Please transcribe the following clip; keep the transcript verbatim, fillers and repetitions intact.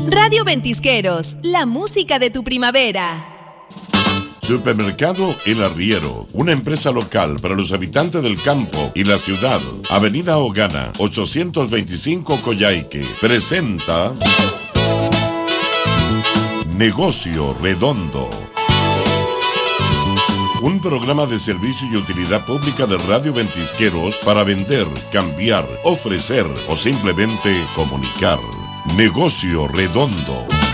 Radio Ventisqueros, la música de tu primavera. Supermercado El Arriero, una empresa local para los habitantes del campo y la ciudad. Avenida Ogana, ochocientos veinticinco Coyhaique, presenta Negocio Redondo. Un programa de servicio y utilidad pública de Radio Ventisqueros para vender, cambiar, ofrecer o simplemente comunicar. Negocio Redondo.